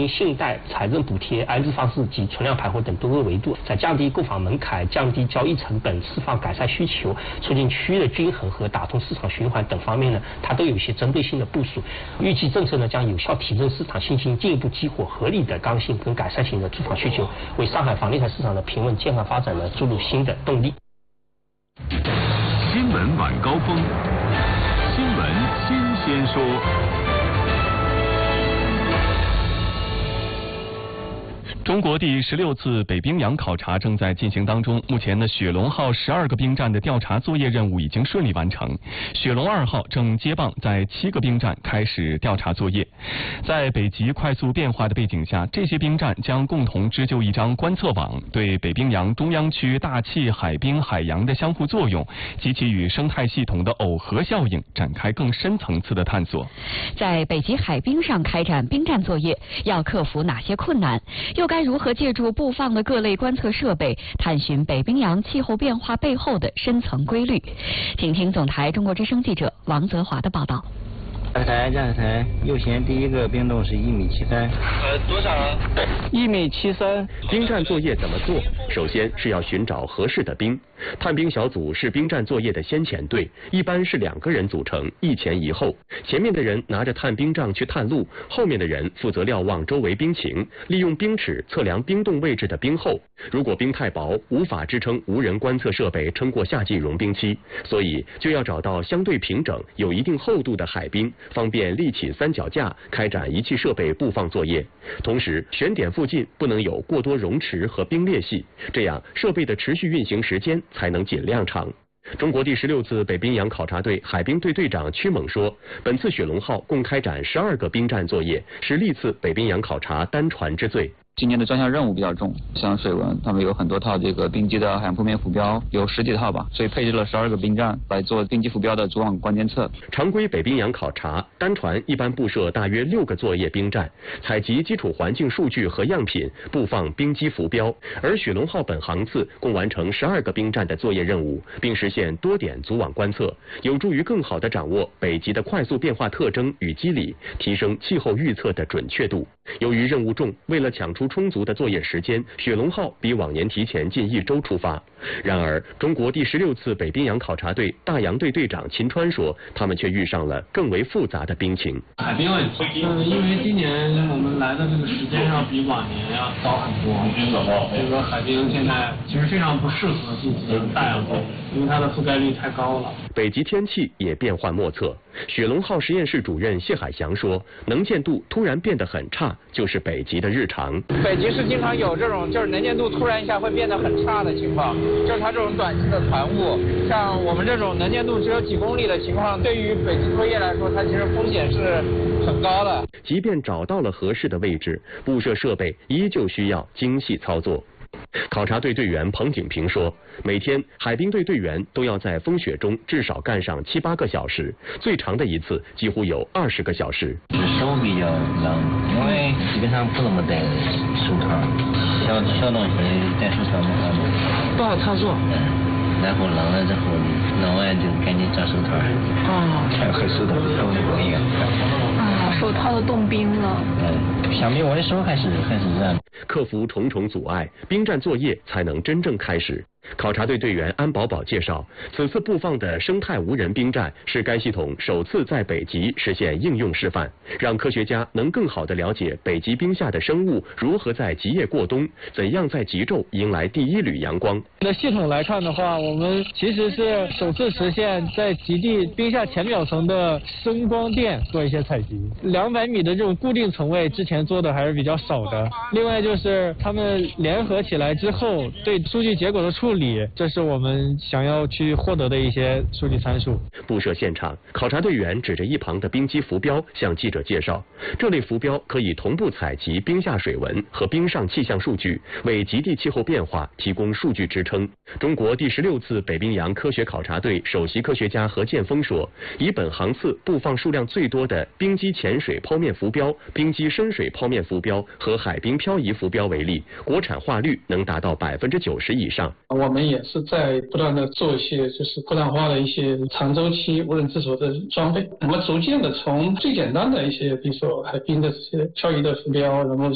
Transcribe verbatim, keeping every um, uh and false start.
行信贷、财政补贴、安置方式及存量排货等多个维度，在降低购房门槛、降低交易成本、释放改善需求、促进区域的均衡和打通市场循环等方面呢，它都有一些针对性的部署。预计政策呢将有效提振市场信心，进一步激活合理的刚性跟改善型的住房需求，为上海房地产市场的平稳健康发展呢注入新的动力。 新闻晚高峰，新闻新鲜说。 中国第十六次北冰洋考察正在进行当中，目前呢，雪龙号十二个冰站的调查作业任务已经顺利完成，雪龙二号正接棒在七个冰站开始调查作业。在北极快速变化的背景下，这些冰站将共同织就一张观测网，对北冰洋中央区大气、海冰、海洋的相互作用及其与生态系统的耦合效应展开更深层次的探索。 在北极海冰上开展冰站作业，要克服哪些困难？又该如何借助布放的各类观测设备，探寻北冰洋气候变化背后的深层规律？请听总台中国之声记者王泽华的报道。 驾驶台，驾驶台，右舷第一个冰洞是一米七三。 呃，多少啊？ 一米七三。 冰站作业怎么做？首先是要寻找合适的冰。探冰小组是冰站作业的先遣队，一般是两个人组成，一前一后。前面的人拿着探冰杖去探路，后面的人负责瞭望周围冰情，利用冰尺测量冰洞位置的冰厚。如果冰太薄，无法支撑无人观测设备撑过夏季融冰期，所以就要找到相对平整、有一定厚度的海冰，方便立起三脚架，开展仪器设备布放作业。同时，选点附近不能有过多溶池和冰裂隙，这样设备的持续运行时间才能尽量长。中国第十六次北冰洋考察队海冰队队长屈猛说，本次雪龙号共开展十二个冰站作业，是历次北冰洋考察单船之最。 今年的专项任务比较重，像水文，他们有很多套这个冰基的海洋铺面浮标，有十几套吧，所以配置了十二个冰站来做冰基浮标的主网关监测。 常规北冰洋考察，单船一般布设大约六个作业冰站，采集基础环境数据和样品，布放冰基浮标。而雪龙号本航次共完成十二个冰站的作业任务，并实现多点组网观测，有助于更好地掌握北极的快速变化特征与机理，提升气候预测的准确度。由于任务重，为了抢出充足的作业时间，雪龙号比往年提前近一周出发。然而，中国第十六次北冰洋考察队大洋队队长秦川说，他们却遇上了更为复杂的冰情。 海冰问题，嗯，因为今年我们来的这个时间要比往年要早很多，所以说海冰现在其实非常不适合进行大洋队，因为它的覆盖率太高了。 北极天气也变幻莫测。雪龙号实验室主任谢海翔说，能见度突然变得很差，就是北极的日常。 北极是经常有这种就是能见度突然一下会变得很差的情况，就是它这种短期的团雾，像我们这种能见度只有几公里的情况，对于北极作业来说，它其实风险是很高的。 即便找到了合适的位置，布设设备依旧需要精细操作。考察队队员彭景平说，每天海冰队队员都要在风雪中至少干上七八个小时，最长的一次几乎有二十个小时。 手比较冷，因为基本上不怎么戴手套，小小东西戴手套没法弄， 不好操作。 然后冷了之后，弄完就赶紧找手套。 哦， 太合适的不容易啊。 啊，手套都冻冰了。 嗯，相比我的手还是还是热。 克服重重阻碍，冰站作业才能真正开始。考察队队员安宝宝介绍，此次布放的生态无人冰站是该系统首次在北极实现应用示范，让科学家能更好地了解北极冰下的生物如何在极夜过冬，怎样在极昼迎来第一缕阳光。 的系统来看的话，我们其实是首次实现在极地冰下浅表层的声光电做一些采集。两百米的这种固定层位之前做的还是比较少的。另外就是他们联合起来之后对数据结果的处理，这是我们想要去获得的一些数据参数。 布设现场，考察队员指着一旁的冰基浮标向记者介绍，这类浮标可以同步采集冰下水文和冰上气象数据，为极地气候变化提供数据支撑。中国第十六次北冰洋科学考察队首席科学家何建峰说，以本航次布放数量最多的冰基潜水剖面浮标、冰基深水剖面浮标和海冰漂移浮标为例，国产化率能达到百分之九十以上。 我们也是在不断的做一些就是国产化的一些长周期无人自主的装备，我们逐渐的从最简单的一些，比如说海冰的这些漂移的浮标，然后